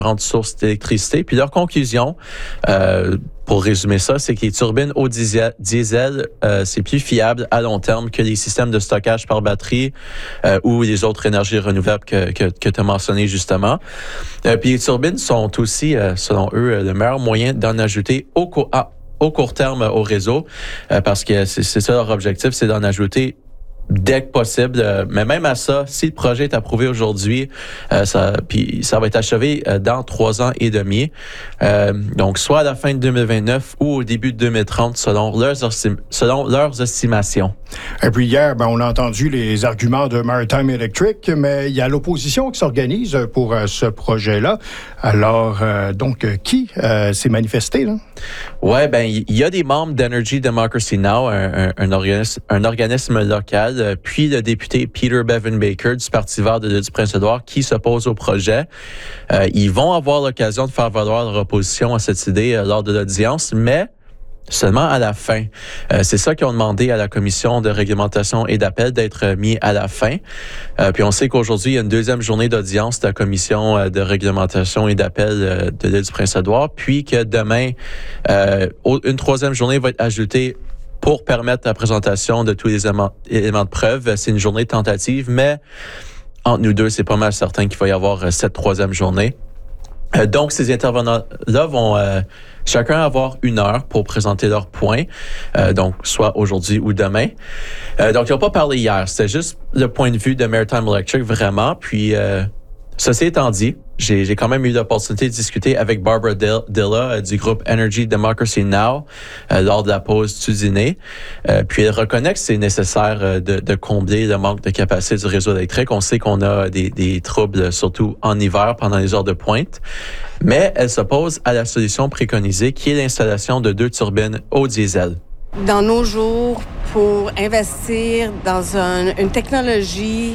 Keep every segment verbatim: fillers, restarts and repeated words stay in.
différentes sources d'électricité. Puis leur conclusion, euh, pour résumer ça, c'est que les turbines au diesel, diesel euh, c'est plus fiable à long terme que les systèmes de stockage par batterie euh, ou les autres énergies renouvelables que, que, que tu as mentionné justement. Euh, puis les turbines sont aussi, euh, selon eux, le meilleur moyen d'en ajouter au, co- à, au court terme au réseau euh, parce que c'est, c'est ça leur objectif, c'est d'en ajouter dès que possible. Euh, mais même à ça, si le projet est approuvé aujourd'hui, euh, ça, puis ça va être achevé euh, dans trois ans et demi. Euh, donc, soit à la fin de deux mille vingt-neuf ou au début de deux mille trente, selon leurs, selon leurs estimations. Et puis hier, ben, on a entendu les arguments de Maritime Electric, mais il y a l'opposition qui s'organise pour euh, ce projet-là. Alors, euh, donc, euh, qui euh, s'est manifesté, là? Ouais, ben, il y a des membres d'Energy Democracy Now, un, un, un, organisme, un organisme local, euh, puis le député Peter Bevan Baker du Parti vert de l'île du Prince-Édouard qui s'oppose au projet. Euh, ils vont avoir l'occasion de faire valoir leur opposition à cette idée euh, lors de l'audience, mais seulement à la fin. Euh, c'est ça qu'ils ont demandé à la commission de réglementation et d'appel d'être mis à la fin. Euh, puis on sait qu'aujourd'hui, il y a une deuxième journée d'audience de la commission euh, de réglementation et d'appel euh, de l'île du Prince-Édouard, puis que demain, euh, une troisième journée va être ajoutée pour permettre la présentation de tous les éléments, éléments de preuve. C'est une journée tentative, mais entre nous deux, c'est pas mal certain qu'il va y avoir euh, cette troisième journée. Euh, donc, ces intervenants-là vont euh, chacun avoir une heure pour présenter leurs points, euh, donc soit aujourd'hui ou demain. Euh, donc, ils n'ont pas parlé hier, c'était juste le point de vue de Maritime Electric, vraiment. Puis, euh, ceci étant dit, j'ai, j'ai quand même eu l'opportunité de discuter avec Barbara Dilla euh, du groupe Energy Democracy Now euh, lors de la pause du dîner. Euh, puis elle reconnaît que c'est nécessaire euh, de, de combler le manque de capacité du réseau électrique. On sait qu'on a des, des troubles, surtout en hiver, pendant les heures de pointe. Mais elle s'oppose à la solution préconisée, qui est l'installation de deux turbines au diesel. Dans nos jours, pour investir dans un, une technologie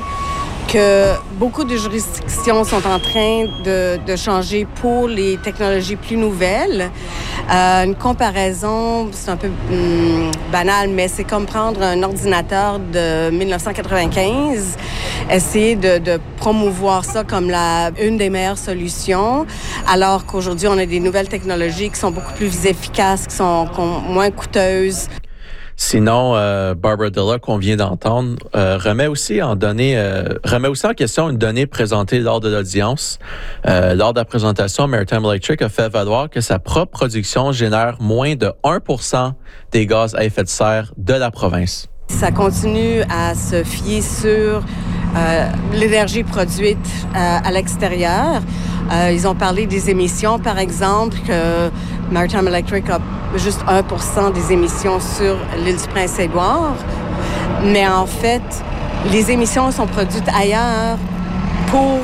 que beaucoup de juridictions sont en train de, de changer pour les technologies plus nouvelles. Euh, une comparaison, c'est un peu hum, banal, mais c'est comme prendre un ordinateur de dix-neuf cent quatre-vingt-quinze, essayer de, de promouvoir ça comme la, une des meilleures solutions, alors qu'aujourd'hui, on a des nouvelles technologies qui sont beaucoup plus efficaces, qui sont, qui sont moins coûteuses. Sinon, euh, Barbara Dilla, qu'on vient d'entendre, euh, remet aussi en données, euh, remet aussi en question une donnée présentée lors de l'audience. Euh, lors de la présentation, Maritime Electric a fait valoir que sa propre production génère moins de un pour cent des gaz à effet de serre de la province. Ça continue à se fier sur euh, l'énergie produite euh, à l'extérieur. Euh, ils ont parlé des émissions, par exemple, que Maritime Electric a juste un pour cent des émissions sur l'île du Prince-Édouard. Mais en fait, les émissions sont produites ailleurs pour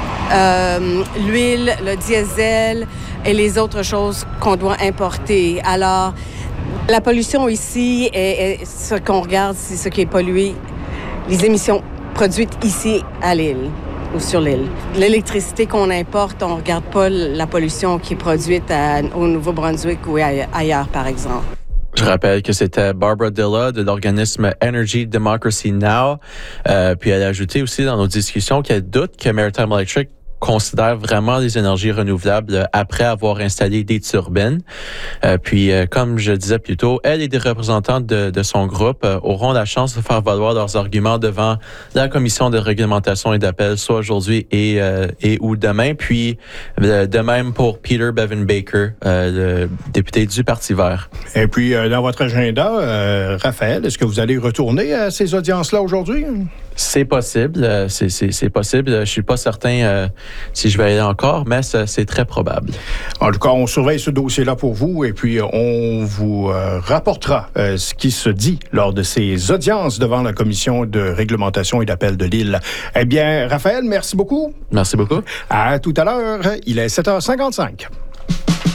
euh, l'huile, le diesel et les autres choses qu'on doit importer. Alors, la pollution ici, est, est ce qu'on regarde, c'est ce qui est pollué, les émissions produites ici à l'île ou sur l'île. L'électricité qu'on importe, on ne regarde pas la pollution qui est produite à, au Nouveau-Brunswick ou ailleurs, par exemple. Je rappelle que c'était Barbara Dilla de l'organisme Energy Democracy Now. Euh, puis elle a ajouté aussi dans nos discussions qu'elle doute que Maritime Electric considère vraiment les énergies renouvelables après avoir installé des turbines. Euh, puis, euh, comme je disais plus tôt, elle et des représentants de, de son groupe euh, auront la chance de faire valoir leurs arguments devant la commission de réglementation et d'appel, soit aujourd'hui et, euh, et ou demain. Puis, euh, de même pour Peter Bevan Baker, euh, le député du Parti vert. Et puis, euh, dans votre agenda, euh, Raphaël, est-ce que vous allez retourner à ces audiences-là aujourd'hui? C'est possible, c'est, c'est, c'est possible. Je suis pas certain euh, si je vais aller encore, mais ça, c'est très probable. En tout cas, on surveille ce dossier-là pour vous et puis on vous euh, rapportera euh, ce qui se dit lors de ces audiences devant la commission de réglementation et d'appel de l'île. Eh bien, Raphaël, merci beaucoup. Merci beaucoup. À tout à l'heure. Il est sept heures cinquante-cinq.